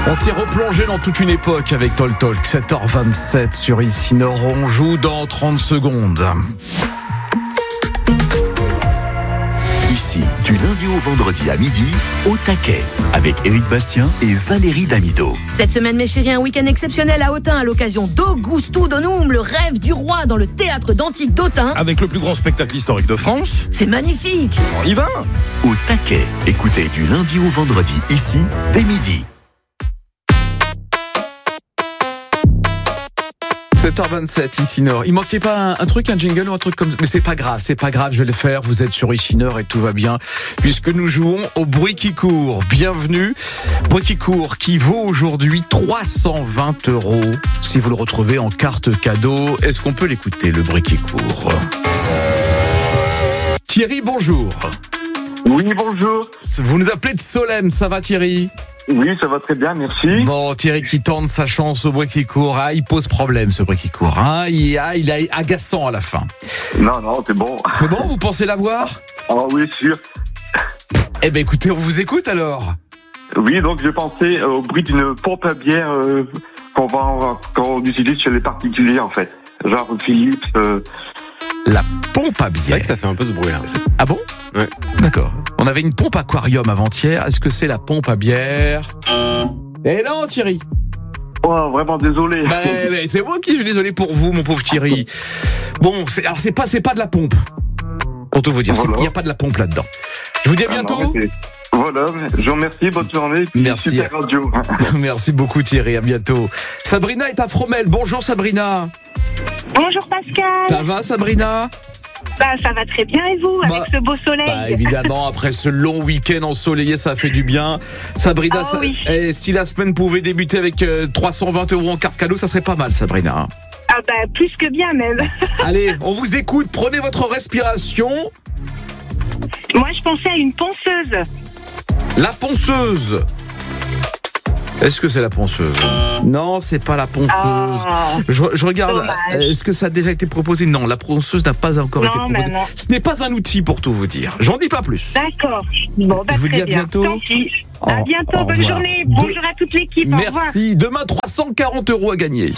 On s'est replongé dans toute une époque avec Talk Talk, 7h27 sur Ici Nord. On joue dans 30 secondes. Ici, du lundi au vendredi à midi, au taquet, avec Éric Bastien et Valérie Damido. Cette semaine, mes chéris, un week-end exceptionnel à Autun à l'occasion d'Augusto Donum, le rêve du roi dans le théâtre d'Antique d'Autun. Avec le plus grand spectacle historique de France. C'est magnifique. On y va. Au taquet, écoutez du lundi au vendredi, ici, dès midi. 7h27, Ici Nord. Il manquait pas un truc, un jingle ou un truc comme ça? Mais c'est pas grave, je vais le faire. Vous êtes sur Ici Nord et tout va bien. Puisque nous jouons au bruit qui court. Bienvenue. Bruit qui court qui vaut aujourd'hui 320 € si vous le retrouvez en carte cadeau. Est-ce qu'on peut l'écouter, le bruit qui court? Thierry, bonjour. Oui, bonjour. Vous nous appelez de Solem, ça va Thierry? Oui, ça va très bien, merci. Bon, Thierry qui tente sa chance au bruit qui court. Ah, il pose problème, ce bruit qui court. Ah, il est agaçant à la fin. Non, c'est bon. C'est bon, vous pensez l'avoir? Ah oui, sûr. Eh ben écoutez, on vous écoute alors. Oui, donc je pensais au bruit d'une pompe à bière qu'on utilise chez les particuliers, en fait. Genre Philips. La pompe à bière. C'est vrai que ça fait un peu ce bruit là. Ah bon? Ouais. D'accord. On avait une pompe aquarium avant-hier. Est-ce que c'est la pompe à bière? Eh non, Thierry. Oh, vraiment désolé. Mais c'est moi qui suis désolé pour vous, mon pauvre Thierry. Bon, c'est pas de la pompe. Pour tout vous dire, il n'y a pas de la pompe là-dedans. Je vous dis à bientôt. Non, voilà, je vous remercie, bonne journée. Merci. Super radio. Merci beaucoup Thierry, à bientôt. Sabrina est à Fromelles. Bonjour Sabrina. Bonjour Pascal. Ça va Sabrina? Ça va très bien et vous, avec ce beau soleil? Évidemment, après ce long week-end ensoleillé, ça fait du bien. Sabrina, oui. Si la semaine pouvait débuter avec 320 € en carte cadeau, ça serait pas mal Sabrina. Plus que bien même. Allez, on vous écoute, prenez votre respiration. Moi je pensais à une ponceuse. La ponceuse. Est-ce que c'est la ponceuse? Non, c'est pas la ponceuse. Je regarde. Dommage. Est-ce que ça a déjà été proposé? Non, la ponceuse n'a pas encore été proposée. Non. Ce n'est pas un outil pour tout vous dire. J'en dis pas plus. D'accord. Bon, Je vous dis très à bien. bientôt. Tant pis. À bientôt, Au bonne revoir. journée. Bonjour à toute l'équipe. Merci. Demain, 340 € à gagner.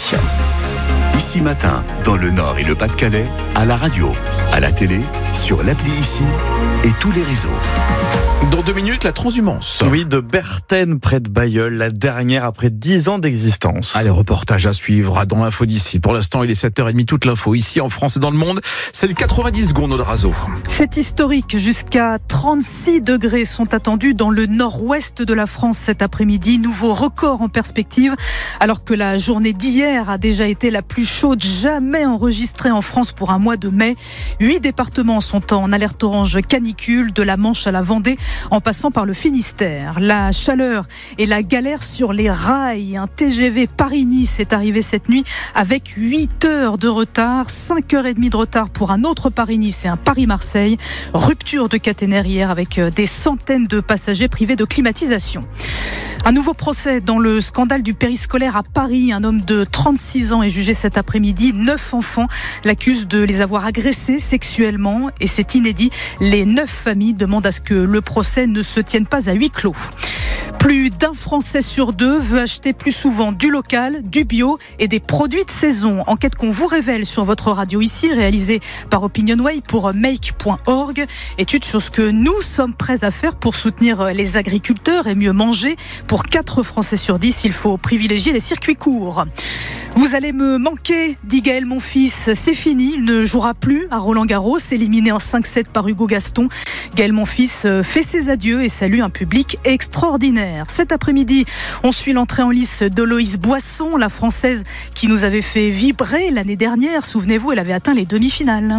Ici matin, dans le Nord et le Pas-de-Calais, à la radio, à la télé, sur l'appli Ici et tous les réseaux. Dans 2 minutes, la transhumance. Oui, de Berthen près de Bailleul, la dernière après 10 ans d'existence. Allez, reportage à suivre dans l'info d'ici. Pour l'instant, il est 7h30, toute l'info ici en France et dans le monde. C'est le 90 secondes au Drazo. C'est historique, jusqu'à 36 degrés sont attendus dans le nord-ouest de la France cet après-midi. Nouveau record en perspective, alors que la journée d'hier a déjà été la plus chaude jamais enregistrée en France pour un mois de mai. 8 départements sont en alerte orange canicule, de la Manche à la Vendée, en passant par le Finistère. La chaleur et la galère sur les rails. Un TGV Paris-Nice est arrivé cette nuit avec 8 heures de retard, 5h30 de retard pour un autre Paris-Nice et un Paris-Marseille. Rupture de caténaire hier avec des centaines de passagers privés de climatisation. Un nouveau procès dans le scandale du périscolaire à Paris. Un homme de 36 ans est jugé cet après-midi. 9 enfants l'accusent de les avoir agressés sexuellement et c'est inédit. Les 9 familles demandent à ce que le procès ne se tienne pas à huis clos. Plus d'un Français sur 2 veut acheter plus souvent du local, du bio et des produits de saison. Enquête qu'on vous révèle sur votre radio ici, réalisée par Opinionway pour make.org. Étude sur ce que nous sommes prêts à faire pour soutenir les agriculteurs et mieux manger. Pour 4 Français sur 10, il faut privilégier les circuits courts. Vous allez me manquer, dit Gaël Monfils. C'est fini, il ne jouera plus à Roland-Garros, éliminé en 5-7 par Hugo Gaston. Gaël Monfils fait ses adieux et salue un public extraordinaire. Cet après-midi, on suit l'entrée en lice d'Oloïse Boisson, la Française qui nous avait fait vibrer l'année dernière. Souvenez-vous, elle avait atteint les demi-finales.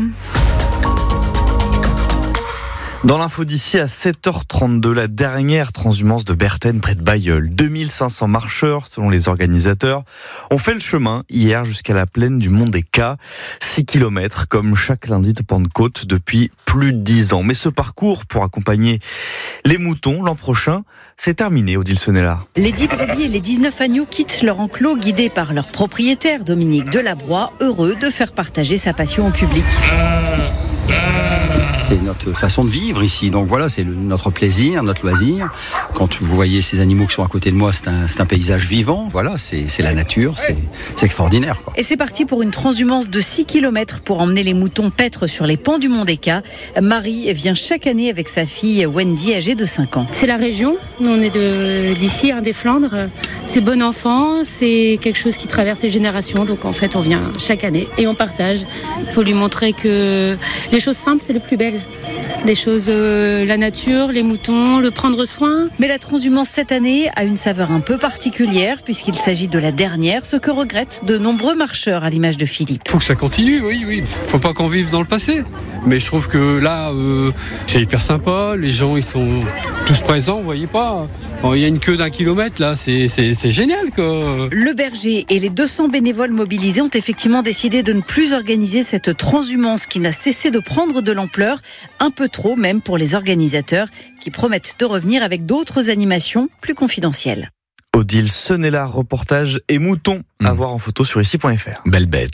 Dans l'info d'ici à 7h32, la dernière transhumance de Berthen près de Bailleul. 2500 marcheurs, selon les organisateurs, ont fait le chemin hier jusqu'à la plaine du Mont des Cats. 6 km, comme chaque lundi de Pentecôte depuis plus de 10 ans. Mais ce parcours pour accompagner les moutons l'an prochain, c'est terminé, Odile Sonnella. Les 10 brebis et les 19 agneaux quittent leur enclos guidés par leur propriétaire, Dominique Delabroix, heureux de faire partager sa passion au public. C'est notre façon de vivre ici. Donc voilà, c'est notre plaisir, notre loisir. Quand vous voyez ces animaux qui sont à côté de moi, c'est un paysage vivant. Voilà, c'est la nature, c'est extraordinaire, quoi. Et c'est parti pour une transhumance de 6 km pour emmener les moutons paître sur les pans du Mont des Cats. Marie vient chaque année avec sa fille Wendy, âgée de 5 ans. C'est la région, nous on est d'ici, des Flandres. C'est bon enfant, c'est quelque chose qui traverse les générations. Donc en fait on vient chaque année et on partage. Il faut lui montrer que les choses simples c'est le plus belle. Les choses, la nature, les moutons, le prendre soin. Mais la transhumance cette année a une saveur un peu particulière puisqu'il s'agit de la dernière, ce que regrettent de nombreux marcheurs à l'image de Philippe. Il faut que ça continue, oui. Faut pas qu'on vive dans le passé. Mais je trouve que là, c'est hyper sympa. Les gens, ils sont tous présents, vous voyez pas. Il y a une queue d'1 kilomètre là, c'est génial, quoi. Le berger et les 200 bénévoles mobilisés ont effectivement décidé de ne plus organiser cette transhumance qui n'a cessé de prendre de l'ampleur, un peu trop même pour les organisateurs qui promettent de revenir avec d'autres animations plus confidentielles. Odile Senella, reportage et moutons à voir en photo sur ici.fr. Belle bête.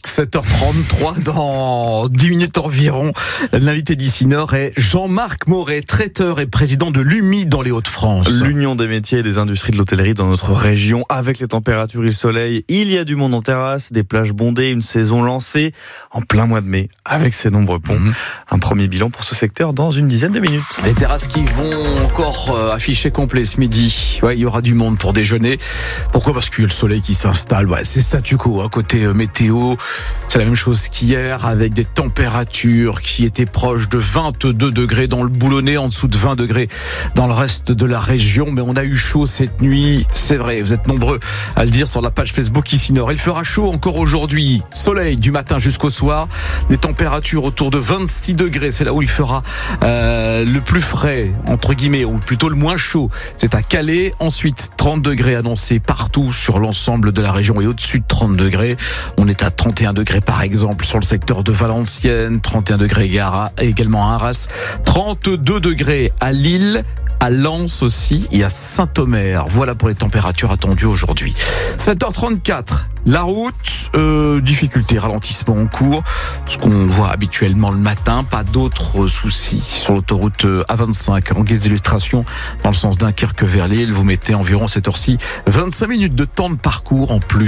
7h33 dans 10 minutes environ. L'invité d'ici Nord est Jean-Marc Moret, traiteur et président de l'UMI dans les Hauts-de-France. L'Union des métiers et des industries de l'hôtellerie dans notre région. Avec les températures et le soleil, il y a du monde en terrasse, des plages bondées, une saison lancée en plein mois de mai avec ses nombreux ponts. Un premier bilan pour ce secteur dans une dizaine de minutes. Des terrasses qui vont encore afficher complet ce midi. Ouais, il y aura du monde pour déjeuner. Pourquoi ? Parce qu'il y a le soleil qui s'installe. Ouais, c'est statu quo, côté météo. C'est la même chose qu'hier avec des températures qui étaient proches de 22 degrés dans le Boulonnais, en dessous de 20 degrés dans le reste de la région. Mais on a eu chaud cette nuit. C'est vrai, vous êtes nombreux à le dire sur la page Facebook ici Nord. Il fera chaud encore aujourd'hui. Soleil du matin jusqu'au soir. Des températures autour de 26 degrés. C'est là où il fera le plus frais, entre guillemets, ou plutôt le moins chaud. C'est à Calais. Ensuite, 30 degrés annoncés partout sur l'ensemble de la région et au-dessus de 30 degrés. On est à 31 degrés par exemple sur le secteur de Valenciennes, 31 degrés également à Arras, 32 degrés à Lille, à Lens aussi et à Saint-Omer. Voilà pour les températures attendues aujourd'hui. 7h34, la route, difficulté, ralentissement en cours, ce qu'on voit habituellement le matin, pas d'autres soucis sur l'autoroute A25 en guise d'illustration dans le sens Dunkerque vers Lille. Vous mettez environ cette heure-ci 25 minutes de temps de parcours en plus.